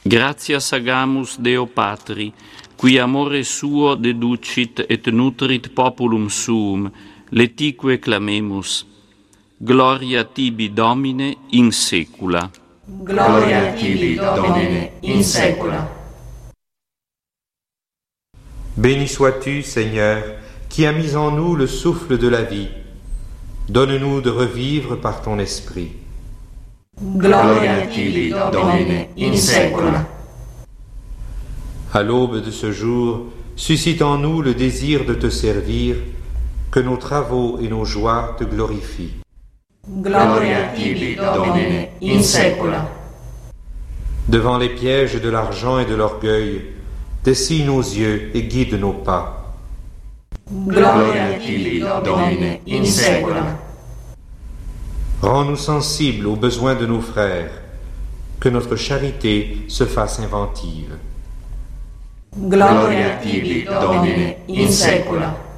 Gratias agamus Deo Patri, qui amore suo deducit et nutrit populum suum, letique clamemus. Gloria tibi, Domine, in saecula. Gloria tibi, Domine, in saecula. Béni sois-tu, Seigneur, qui as mis en nous le souffle de la vie. Donne-nous de revivre par ton esprit. Gloria tibi, Domine, in saecula. À l'aube de ce jour, suscite en nous le désir de te servir, que nos travaux et nos joies te glorifient. Gloria tibi, Domine, in saecula. Devant les pièges de l'argent et de l'orgueil, dessis nos yeux et guide nos pas. Gloria tibi, Domine, in saecula. Rends-nous sensibles aux besoins de nos frères, que notre charité se fasse inventive. Gloria tibi, Domine, in saecula.